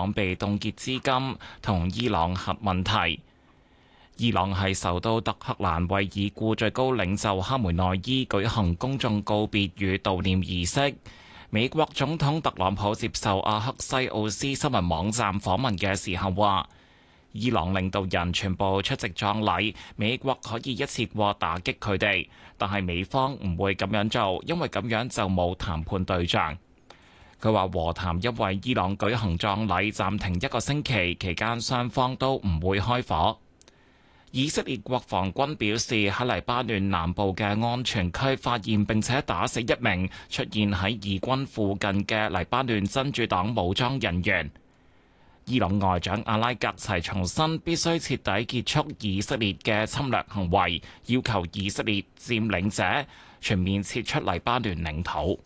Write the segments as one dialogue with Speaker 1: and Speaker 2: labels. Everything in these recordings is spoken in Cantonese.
Speaker 1: 朗被凍結資金同伊朗核問題。伊朗喺首都德黑蘭為已故最高領袖哈梅內伊舉行公眾告別與悼念儀式。美國總統特朗普接受阿克西奧斯新聞網站訪問嘅時候話，伊朗領導人全部出席葬禮，美國可以一次過打擊佢哋，但係美方唔會咁樣做，因為咁樣就冇談判對象。佢話和談因為伊朗舉行葬禮暫停1個星期，期間雙方都唔會開火。以色列國防軍表示，喺黎巴嫩南部嘅安全區發現並且打死1名出現喺以軍附近嘅黎巴嫩真主黨武裝人員。伊朗外長阿拉格齊重申必須徹底結束以色列嘅侵略行為，要求以色列佔領者全面撤出黎巴嫩領土。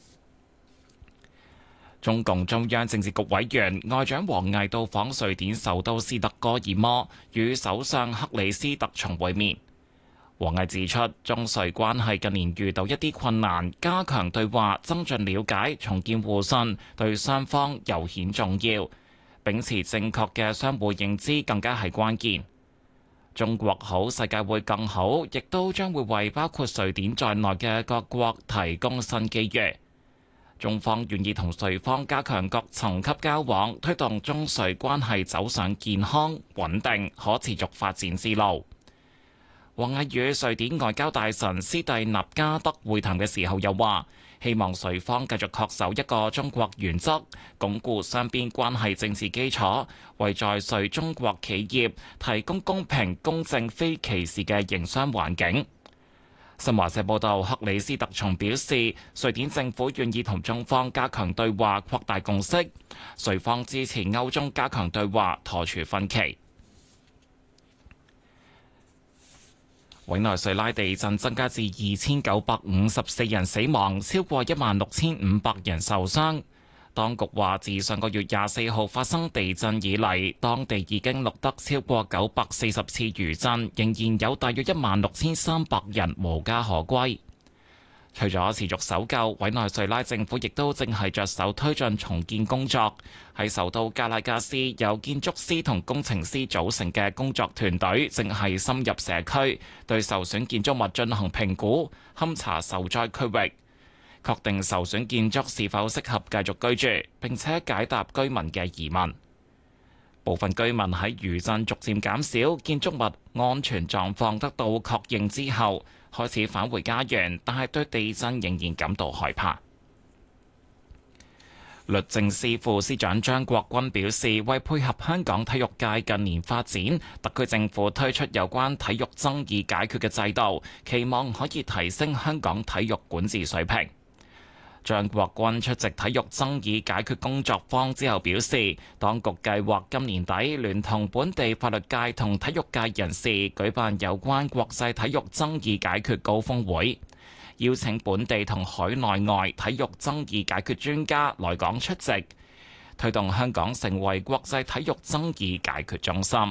Speaker 1: 中共中央政治局委員外長王毅到訪瑞典首都斯德哥爾摩，與首相克里斯特松會面。王毅指出，中瑞關係近年遇到一啲困難，加強對話、增進了解、重建互信，對雙方尤顯重要。秉持正確嘅相互認知更加係關鍵。中國好，世界會更好，亦都將會為包括瑞典在內嘅各國提供新機遇。中方願意同瑞方加強各層級交往，推動中瑞關係走上健康、穩定、可持續發展之路。王毅與瑞典外交大臣斯蒂納加德會談嘅時候又話，希望瑞方繼續恪守一個中國原則，鞏固雙邊關係政治基礎，為在瑞中國企業提供公平、公正、非歧視嘅營商環境。新華社報道，克里斯特松表示，瑞典政府願意同中方加強對話，擴大共識，瑞方支持歐中加強對話，妥除分歧。委內瑞拉地震增加至2954人死亡，超過16500人受傷。當局話，自上個月24號發生地震以嚟，當地已經錄得超過940次餘震，仍然有大約16300人無家可歸。除咗持續搜救，委內瑞拉政府亦都正係着手推進重建工作。喺首都加拉加斯，由建築師同工程師組成嘅工作團隊正係深入社區，對受損建築物進行評估，勘查受災區域，確定受損建築是否適合繼續居住，並且解答居民嘅疑問。部分居民喺餘震逐漸減少、建築物安全狀況得到確認之後，開始返回家園，但係對地震仍然感到害怕。律政司副司長張國軍表示，為配合香港體育界近年發展，特區政府推出有關體育爭議解決嘅制度，期望可以提升香港體育管治水平。張國軍出席體育爭議解決工作坊之後表示，當局計劃今年底聯同本地法律界同體育界人士舉辦有關國際體育爭議解決高峰會，邀請本地同海內外體育爭議解決專家來港出席，推動香港成為國際體育爭議解決中心。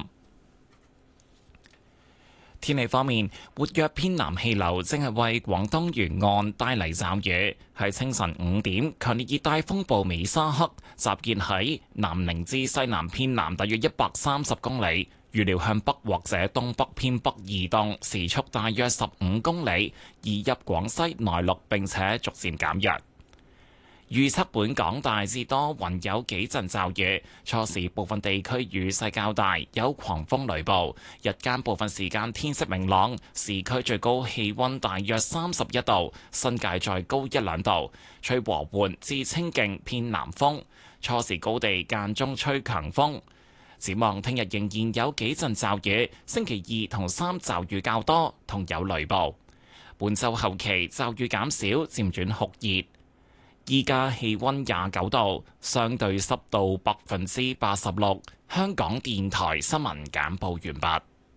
Speaker 1: 天氣方面，活躍偏南氣流正係為廣東沿岸帶嚟驟雨。喺清晨5點，強烈熱帶風暴美沙克集結喺南寧至西南偏南大約130公里，預料向北或者東北偏北移動，時速大約15公里，移入廣西內陸並且逐漸減弱。預測本港大致多雲，有幾陣驟雨，初時部分地區雨勢較大，有狂風雷暴。日間部分時間天色明朗，市區最高氣溫大約31度，新界再高1-2度，吹和緩至清勁偏南風。初時高地間中吹強風。展望聽日仍然有幾陣驟雨，星期2同3驟雨較多，同有雷暴。本週後期驟雨減少，漸轉酷熱。依家氣溫29度，相對濕度86%。香港電台新聞簡報完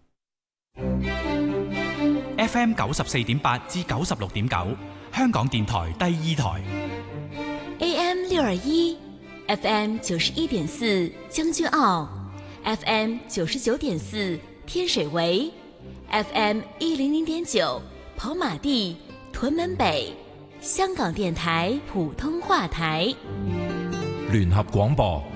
Speaker 2: 畢。FM 94.8至96.9，香港電台第2台。
Speaker 3: AM 621 ，FM 91.4將軍澳 ，FM 99.4天水圍 ，FM 100.9跑馬地屯門北。香港電台普通話台，
Speaker 2: 聯合廣播